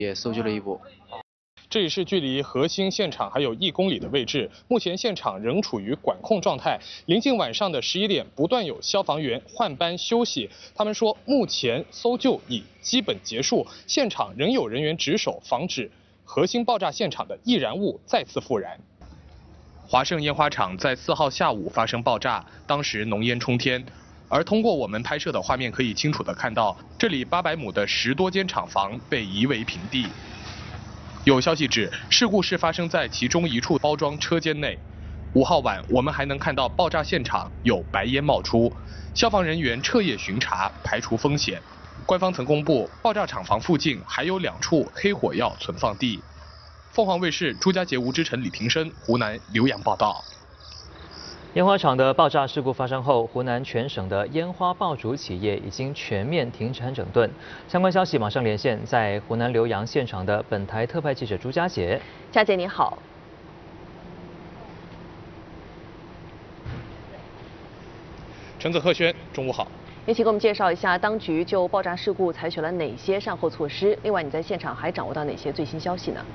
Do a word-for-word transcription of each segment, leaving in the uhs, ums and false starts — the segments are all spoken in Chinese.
也搜救了一波。 这里是距离核心现场还有一公里的位置，目前现场仍处于管控状态。临近晚上的十一点，不断有消防员换班休息。他们说，目前搜救已基本结束，现场仍有人员值守，防止核心爆炸现场的易燃物再次复燃。华盛烟花厂在四号下午发生爆炸，当时浓烟冲天。 而通过我们拍摄的画面，可以清楚地看到，这里八百亩的十多间厂房被夷为平地。有消息指，事故是发生在其中一处包装车间内。五号晚，我们还能看到爆炸现场有白烟冒出，消防人员彻夜巡查，排除风险。官方曾公布，爆炸厂房附近还有两处黑火药存放地。凤凰卫视朱家杰、吴之晨、李庭生，湖南浏阳报道。 烟花厂的爆炸事故发生后，湖南全省的烟花爆竹企业已经全面停产整顿。相关消息马上连线在湖南浏阳现场的本台特派记者朱家杰。 佳杰你好。 陈子贺轩，中午好。 也请给我们介绍一下，当局就爆炸事故采取了哪些善后措施？另外，你在现场还掌握到哪些最新消息呢？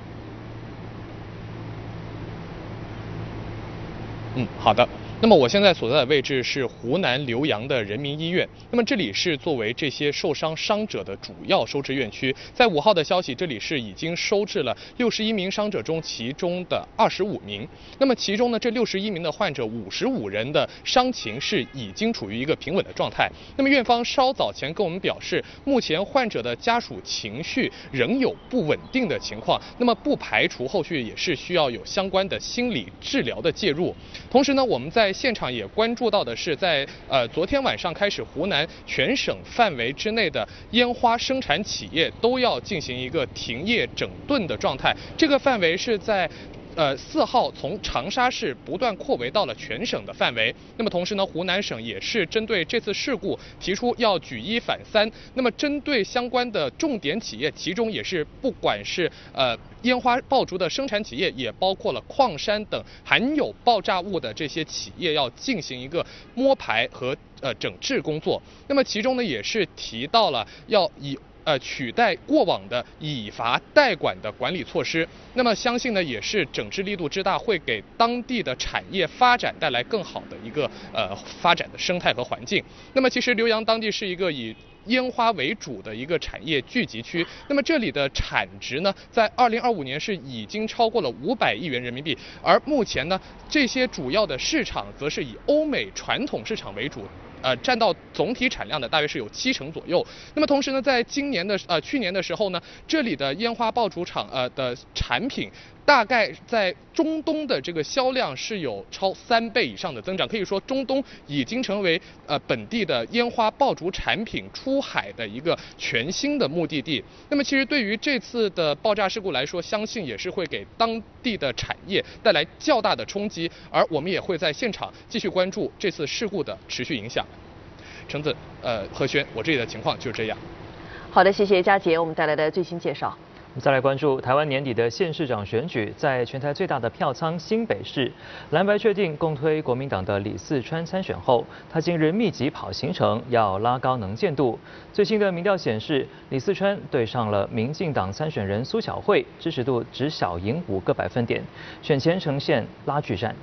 嗯，好的。那么我现在所在的位置是湖南浏阳的人民医院。那么这里是作为这些受伤伤者的主要收治院区。在五号的消息，这里是已经收治了六十一名伤者中，其中的二十五名。那么其中呢，这六十一名的患者，五十五人的伤情是已经处于一个平稳的状态。那么院方稍早前跟我们表示，目前患者的家属情绪仍有不稳定的情况，那么不排除后续也是需要有相关的心理治疗的介入。同时呢，我们在 在现场也关注到的是在，在呃昨天晚上开始，湖南全省范围之内的烟花生产企业都要进行一个停业整顿的状态。这个范围是在 呃，四号从长沙市不断扩围到了全省的范围。那么同时呢，湖南省也是针对这次事故提出要举一反三。那么针对相关的重点企业，其中也是不管是呃烟花爆竹的生产企业，也包括了矿山等含有爆炸物的这些企业，要进行一个摸排和呃整治工作。那么其中呢，也是提到了要以 呃，取代过往的以罚代管的管理措施，那么相信呢，也是整治力度之大，会给当地的产业发展带来更好的一个呃发展的生态和环境。那么其实浏阳当地是一个以 烟花为主的一个产业聚集区，那么这里的产值呢，在二零二五年是已经超过了五百亿元人民币，而目前呢，这些主要的市场则是以欧美传统市场为主。 呃，占到总体产量的大约是有七成左右。那么同时呢，在今年的呃去年的时候呢，这里的烟花爆竹厂呃的产品， 大概在中东的这个销量是有超三倍以上的增长，可以说中东已经成为呃本地的烟花爆竹产品出海的一个全新的目的地。那么其实对于这次的爆炸事故来说，相信也是会给当地的产业带来较大的冲击，而我们也会在现场继续关注这次事故的持续影响。橙子，呃，贺轩，我这里的情况就是这样。 好的，谢谢佳杰，我们带来的最新介绍。 我们再来关注台湾年底的县市长选举，在全台最大的票仓新北市，蓝白确定共推国民党的李四川参选后，他今日密集跑行程，要拉高能见度。最新的民调显示，李四川对上了民进党参选人苏巧慧，支持度只小赢五个百分点，选前呈现拉锯战。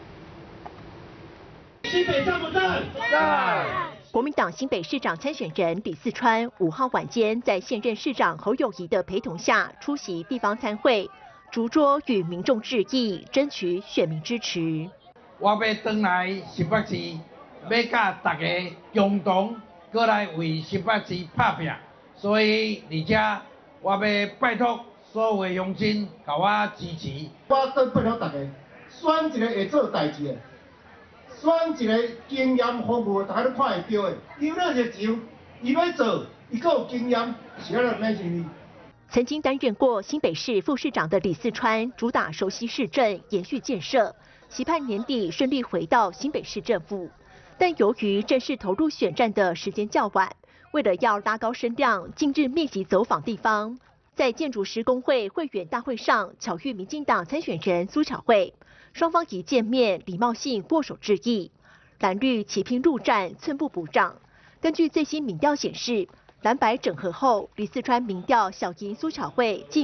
新北赞不赞？赞！ 国民党新北市长参选人李四川五号晚间在现任市长侯友宜的陪同下出席地方参会，逐桌与民众致意，争取选民支持。 我要回来新北市，要甲大家共同过来为新北市打拼，所以而且我要拜托所有的乡亲，甲我支持。 我要拜托大家，选一个会做代志的。 选一个经验丰富的，大家都看会到的。伊有那热情，伊要做，伊够有经验，是安怎咩事呢？ 曾经担任过新北市副市长的李四川，主打熟悉市政、延续建设，期盼年底顺利回到新北市政府。但由于正式投入选战的时间较晚，为了要拉高声量，近日密集走访地方，在建筑师工会会员大会上巧遇民进党参选人苏巧慧。 双方一见面，礼貌性握手致意，蓝绿齐拼陆战，寸步不让。根据最新民调显示， 蓝白整合后，李四川民调小赢苏巧慧近